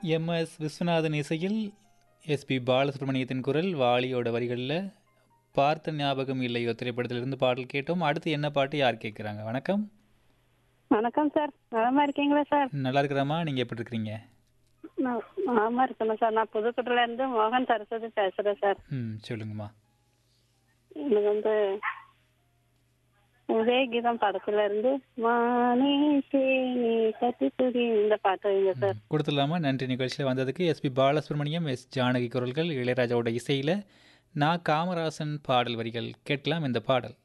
MS. Viswanathan இசையில் SP பாலசுப்ரமணியத்தின் குரல், வாலியோட வரிகளில் பார்த்த ஞாபகம் இல்லையோ திரைப்படத்திலிருந்து பாடல் கேட்டோம். அடுத்து என்ன பாட்டு யார் கேட்குறாங்க? வணக்கம். வணக்கம் சார். நலமா இருக்கீங்களா சார்? நல்லா இருக்கிறாமா, நீங்கள் எப்படி இருக்கிறீங்க? நலமா இருக்கணும் சார். நான் புதுக்கோட்டையில இருந்து மோகன் சரஸ்வதி பேசுறேன் சார். சொல்லுங்கம்மா. எனக்கு வந்து உதய கீதம் படத்துல இருந்து மானே தேனே கத்தி துதி இந்த பாட்டு வைங்க சார். கொடுத்துடலாமா? நன்றி. நிகழ்ச்சியில் வந்ததுக்கு. எஸ்பி பாலசுப்ரமணியம், எஸ் ஜானகி குரல்கள், இளையராஜாவோட இசையில் நான் காமராசன் பாடல் வரிகள் கேட்கலாம் இந்த பாடல்.